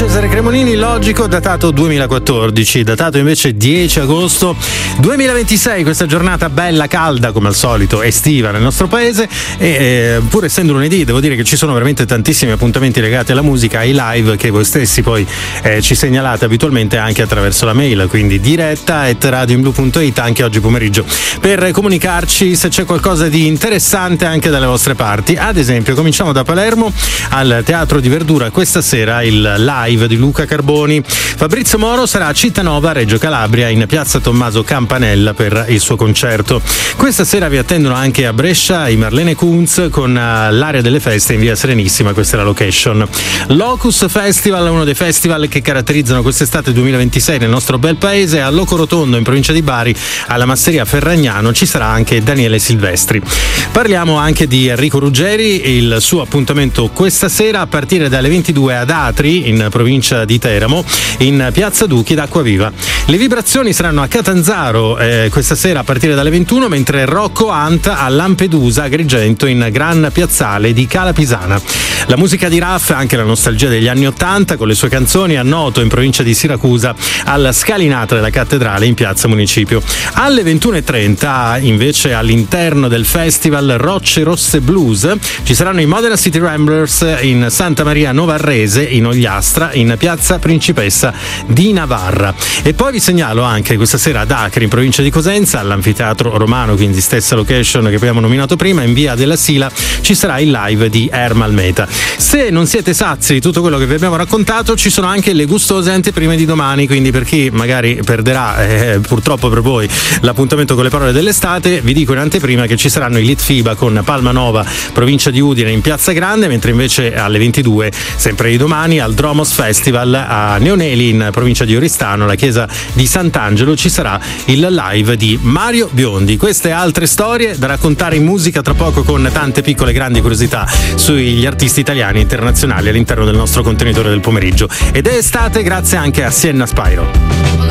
Cesare Cremonini, Logico, datato 2014, datato invece 10 agosto 2026, questa giornata bella, calda come al solito, estiva nel nostro paese e pur essendo lunedì devo dire che ci sono veramente tantissimi appuntamenti legati alla musica, ai live che voi stessi poi ci segnalate abitualmente anche attraverso la mail, quindi diretta@radioinblu.it anche oggi pomeriggio per comunicarci se c'è qualcosa di interessante anche dalle vostre parti. Ad esempio cominciamo da Palermo, al Teatro di Verdura questa sera il live di Luca Carboni. Fabrizio Moro sarà a Cittanova, Reggio Calabria, in piazza Tommaso Campanella per il suo concerto. Questa sera vi attendono anche a Brescia i Marlene Kunz con l'area delle feste in via Serenissima, questa è la location. Locus Festival, uno dei festival che caratterizzano quest'estate 2026 nel nostro bel paese, a Locorotondo in provincia di Bari, alla Masseria Ferragnano ci sarà anche Daniele Silvestri. Parliamo anche di Enrico Ruggeri, il suo appuntamento questa sera a partire dalle 22 ad Atri in provincia di Teramo, in piazza Duchi d'Acquaviva. Le vibrazioni saranno a Catanzaro questa sera a partire dalle 21, mentre Rocco Hunt a Lampedusa, Agrigento, in Gran Piazzale di Cala Pisana. La musica di Raff, anche la nostalgia degli anni '80 con le sue canzoni, a Noto in provincia di Siracusa, alla scalinata della cattedrale in piazza Municipio. Alle 21:30 invece all'interno del festival Rocce Rosse Blues ci saranno i Modena City Ramblers in Santa Maria Novarrese, in Ogliastra, in piazza Principessa di Navarra. E poi vi segnalo anche questa sera ad Acre in provincia di Cosenza, all'Anfiteatro Romano, quindi stessa location che abbiamo nominato prima, in via della Sila ci sarà il live di Ermal Meta. Se non siete sazi di tutto quello che vi abbiamo raccontato, ci sono anche le gustose anteprime di domani, quindi per chi magari perderà purtroppo per voi l'appuntamento con le parole dell'estate, vi dico in anteprima che ci saranno i Litfiba con Palmanova, provincia di Udine, in piazza Grande, mentre invece alle 22 sempre di domani al Dromos Festival a Neoneli in provincia di Oristano, la chiesa di Sant'Angelo, ci sarà il live di Mario Biondi. Queste altre storie da raccontare in musica tra poco, con tante piccole e grandi curiosità sugli artisti italiani e internazionali all'interno del nostro contenitore del pomeriggio. Ed è estate grazie anche a Sienna Spyro.